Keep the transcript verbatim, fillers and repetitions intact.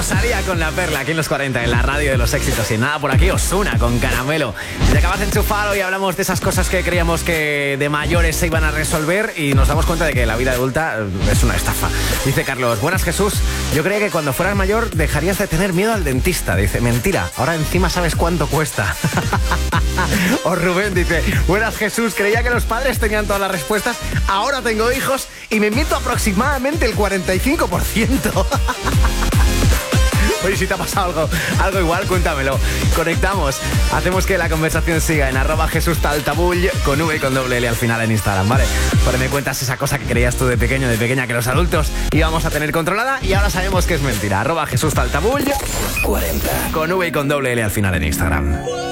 Rosalía con La Perla, aquí en los cuarenta, en la radio de los éxitos. Y nada, por aquí Ozuna con Caramelo. Te acabas de enchufar, hoy hablamos de esas cosas que creíamos que de mayores se iban a resolver y nos damos cuenta de que la vida adulta es una estafa. Dice Carlos, buenas Jesús, yo creía que cuando fueras mayor dejarías de tener miedo al dentista. Dice, mentira, ahora encima sabes cuánto cuesta. O Rubén dice, buenas Jesús, creía que los padres tenían todas las respuestas, ahora tengo hijos y me miento aproximadamente el cuarenta y cinco por ciento. Oye, si te ha pasado algo, algo igual, cuéntamelo. Conectamos, hacemos que la conversación siga en arroba Jesús Taltabull con V y con doble L al final en Instagram, ¿vale? Por ahí me cuentas esa cosa que creías tú de pequeño, de pequeña, que los adultos íbamos a tener controlada y ahora sabemos que es mentira. Arroba Jesús Taltabull cuarenta con V y con doble L al final en Instagram.